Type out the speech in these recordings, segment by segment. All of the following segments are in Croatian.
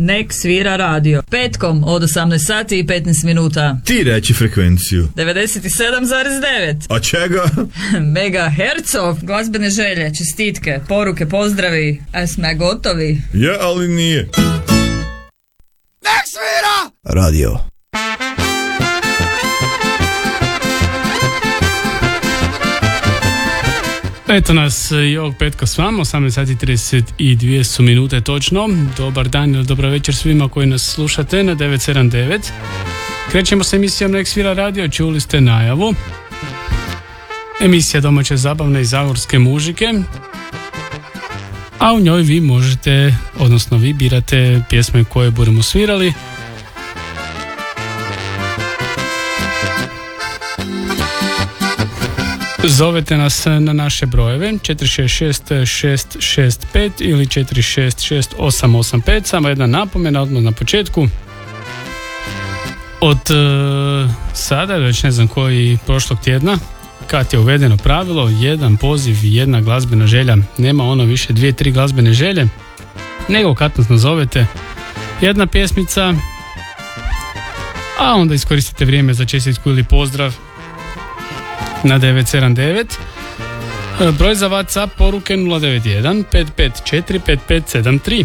Nek svira radio. Petkom od 18 sati i 15 minuta. Ti reći frekvenciju. 97,9. A čega? Megahercov. Glazbene želje, čestitke, poruke, pozdravi. A sme gotovi? Je, ali nije. Nek svira! Radio. Eto nas i ovog petka s vama, 18:32 su minute točno. Dobar dan ili dobar večer svima koji nas slušate na 979. Krećemo s emisijom Nek svira radio, čuli ste najavu. Emisija domaće zabavne i zagorske muzike. A u njoj vi možete, odnosno vi birate pjesme koje budemo svirali. Zovete nas na naše brojeve 466-665 ili 466-885. Samo jedna napomena odmah na početku. Od sada, već ne znam koji prošlog tjedna, kad je uvedeno pravilo, jedan poziv i jedna glazbena želja. Nema ono više 2-3 glazbene želje, nego kad nas nazovete, jedna pjesmica, a onda iskoristite vrijeme za čestitku ili pozdrav na 979. Broj za WhatsApp poruke 091 554 5573.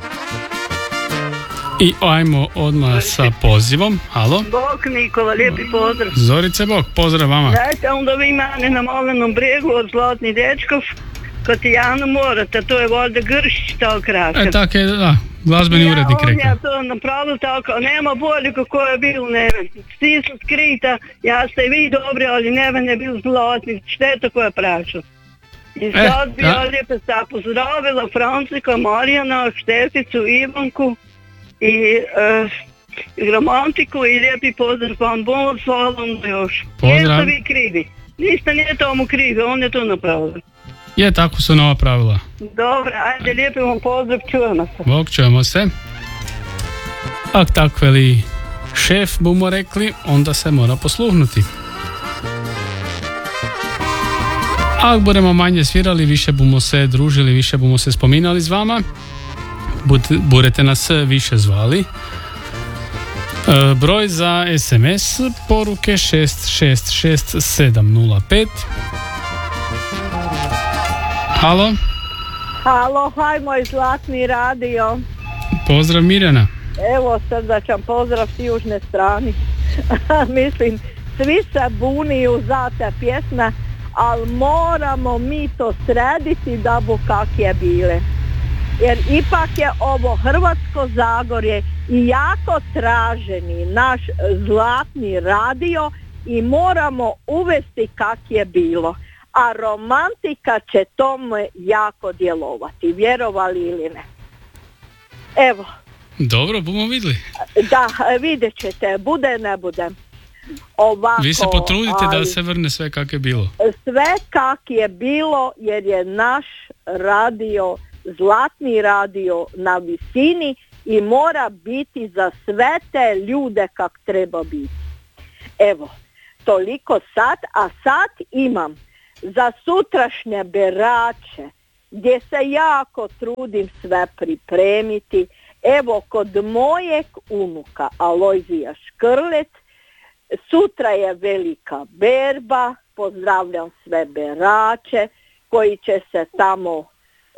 I ajmo odmah sa pozivom. Halo? Bog Nikola, lijepi pozdrav. Zorice Bog, pozdrav vama. Dajte onda vi mene na Malenom bregu od Zlatni dečkov kod Tijana morate, to je Valda Gršić, tako kratka. Tako je, da, glazbeni urednik rekao. Ja to napravil tako, nema bolje kako je bil, ne vem, vsi su skrita, ja ste vi dobri, ali ne vem je bil Zlatni, šteta ko je prašao. I sad bi ja lijepo sta pozdravila Francika, Marijana, Šteficu, Ivanku i romantiku i lijepi pozdrav vam bol, hvala vam još. Pozdrav. Jeste vi krivi, niste nije tomu krivi, on je to napravio. Je, tako su nova pravila. Dobro, ajde, lijepi vam pozdrav, čujemo se. Bog, čujemo se. Ak tako veli šef, bumo rekli, onda se mora posluhnuti. Ak budemo manje svirali, više bumo se družili, više bumo se spominali s vama, budete nas više zvali. Broj za SMS poruke 666705. Halo? Halo, haj moj Zlatni radio. Pozdrav Mirjana. Evo srdačan pozdrav s južne strane. Mislim, svi se buniju za te pjesme, ali moramo mi to srediti da bu kak je bile. Jer ipak je ovo Hrvatsko Zagorje i jako traženi naš Zlatni radio i moramo uvesti kak je bilo. A romantika će tome jako djelovati, vjerovali ili ne. Evo. Dobro, bumo vidjeli. Da, vidjet ćete, bude ne bude. Ovako, vi se potrudite da se vrne sve kak je bilo. Sve kak je bilo jer je naš radio, Zlatni radio na visini i mora biti za sve te ljude kak treba biti. Evo, toliko sad, a sad imam za sutrašnje berače, gdje se jako trudim sve pripremiti. Evo, kod mojeg unuka Alojzija Škrlec, sutra je velika berba, pozdravljam sve berače koji će se tamo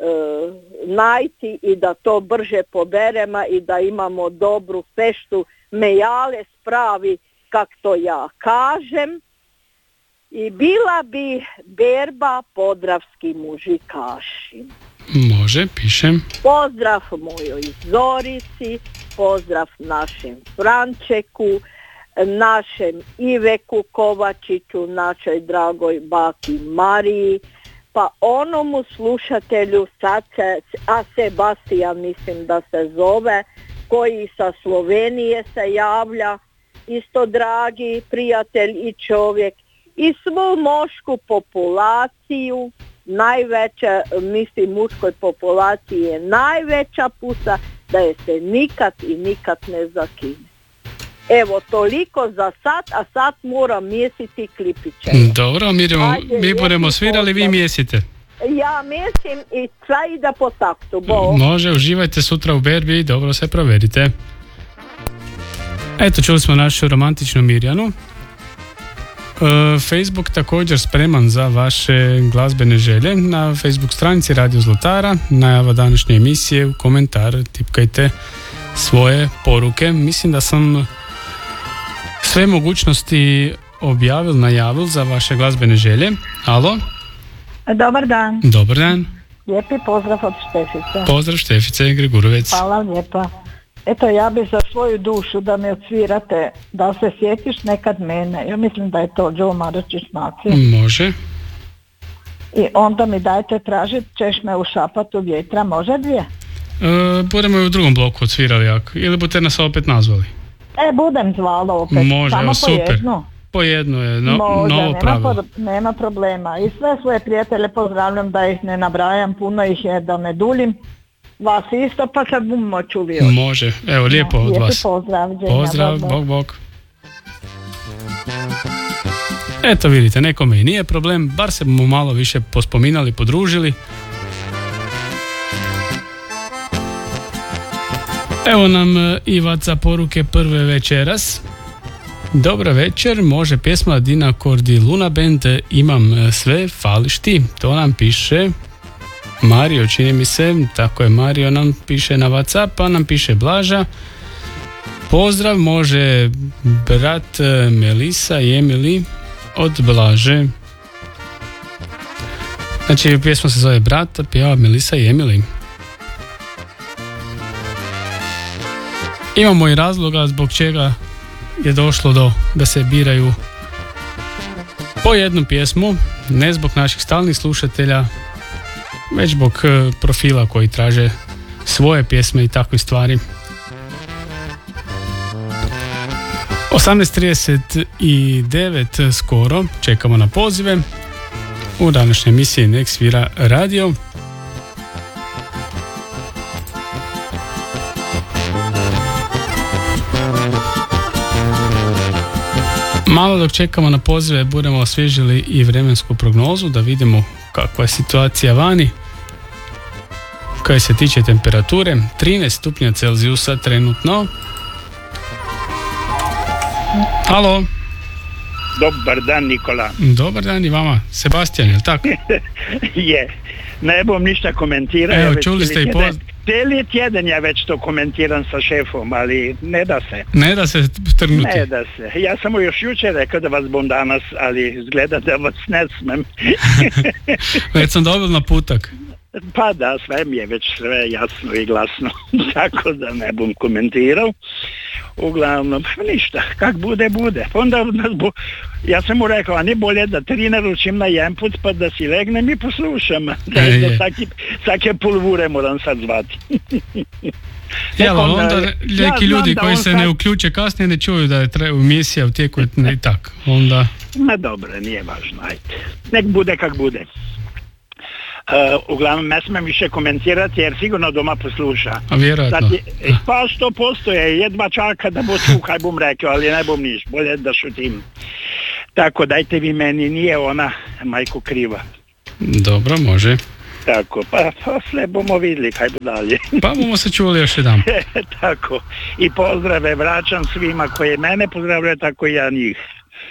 najti i da to brže poberemo i da imamo dobru feštu, mejale spravi, kak to ja kažem. I bila bi berba podravski mužikaši. Može, pišem. Pozdrav mojoj Zorici, pozdrav našem Frančeku, našem Iveku Kovačiću, našoj dragoj baki Mariji, pa onomu slušatelju sad a Sebastian mislim da se zove, koji sa Slovenije se javlja, isto dragi prijatelj i čovjek, i svu mušku populaciju, najveća, mislim muškoj populaciji je najveća pusa, da je se nikad i nikad ne zakine. Evo, toliko za sad, a sad moram mjesiti klipiće. Dobro, mi budemo svirali, vi mjesite. Ja mislim i sve ide po taktu. Bog. Može, uživajte sutra u berbi, dobro se proverite. Eto, čuli smo našu romantičnu Mirjanu. Facebook također spreman za vaše glazbene želje. Na Facebook stranici Radio Zlatara najava današnje emisije, u komentar tipkajte svoje poruke. Mislim da sam sve mogućnosti najavil za vaše glazbene želje. Alo? Dobar dan. Dobar dan. Lijepi pozdrav od Štefice. Pozdrav Štefice, Gregurovec. Hvala lijepa. Eto, ja bi za svoju dušu da me odsvirate, da se sjetiš nekad mene. Ja mislim da je to Joe Maračić Maci. Može. I onda mi dajte tražit, ćeš me u šapatu vjetra, može dvije? Budemo i u drugom bloku odsvirali ako. Ili budete nas opet nazvali? Budem zvala opet. Može, samo super. Po jednu. Po jednu je Može, novo pravilo. Nema problema. I sve svoje prijatelje pozdravljam, da ih ne nabrajam, puno ih je, da ne duljim. Vas isto, pa se budemo čuli. Može, evo, lijepo od vas. Pozdrav, pozdrav, bog. Eto vidite, nekome i nije problem, bar se mu malo više pospominali, podružili. Evo nam i WhatsApp poruke prve večeras. Dobra večer, može pjesma Dina Kordi Luna Band, imam sve, fališ ti. To nam piše Mario, čini mi se, tako je, Mario nam piše na WhatsApp, pa nam piše Blaža. Pozdrav, može brat Melisa i Emily od Blaže. Znači, pjesma se zove Brat, pjeva Melisa i Emily. Imamo i razloga zbog čega je došlo da se biraju po jednu pjesmu, ne zbog naših stalnih slušatelja, već zbog profila koji traže svoje pjesme i takve stvari. 18:39 skoro, čekamo na pozive u današnjoj emisiji Nek svira radio. Malo dok čekamo na pozive budemo osvježili i vremensku prognozu da vidimo kakva je situacija vani. Kaj se tiče temperature, 13 stupnja Celzijusa trenutno. Halo. Dobar dan, Nikola. Dobar dan i vama. Sebastian, je li tako? Je. Ne bom ništa komentirao. Evo, čuli ste i cijeli tjedan ja već to komentiram sa šefom, ali ne da se. Ne da se trgnuti. Ne da se. Ja sam mu još jučer rekao da vas bom danas, ali izgleda da vas ne smem. Već sam dobil naputak. Pa da, sve mi je već sve jasno i glasno, tako da ne bom komentirao. Uglavnom, ništa, kak bude, bude. Onda ja sam mu rekao, a ne bolje da 3 naručim na jedan put, pa da si legnem i poslušam. Da svake pol-ure moram sad zvati. Jel, onda neki ljudi koji se ne uključe kasnije ne čuju da je emisija u tijeku i tak. Onda... Ma dobro, nije važno, ajde. Nek bude kak bude. Uglavnom ne smem više komentirati jer sigurno doma posluša. A vjerojatno. Pa 100% je, jedva čaka da bo ču kaj bom rekao, ali ne bom niš, bolje da šutim. Tako, dajte vi meni, nije ona majko kriva. Dobro, može. Tako, pa posle bomo vidjeli kaj bo dalje. Pa bomo se čuli još jedan. Tako, i pozdrave vraćam svima koji mene pozdravljaju, tako i ja njih.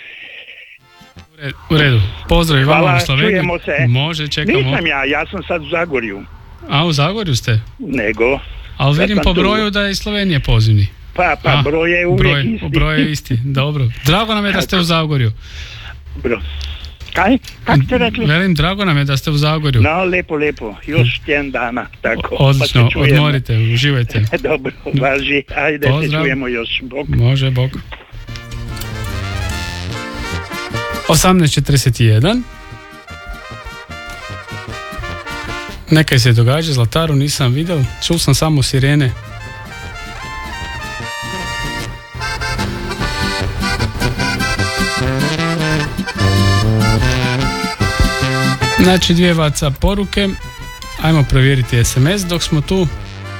U redu, pozdrav i vama u Sloveniji. Čujemo se. Može, čekamo. Nisam ja sam sad u Zagorju. A, u Zagorju ste? Nego. Ali vidim po broju da je iz Slovenije pozivni. Pa broj je uvijek isti. Broj je isti, dobro. Drago nam je da ste u Zagorju. Bro. Kaj? Kak ste rekli? Velim, drago nam je da ste u Zagorju. No, lepo. Još tjedan dana. Tako. Odlično, pa odmorite, uživajte. Dobro, važi. Ajde, se čujemo još. Bog. Može, bog. 18:41. Nekaj se događa, Zlataru nisam vidio, čul sam samo sirene. Znači 2 WhatsApp poruke, ajmo provjeriti SMS dok smo tu.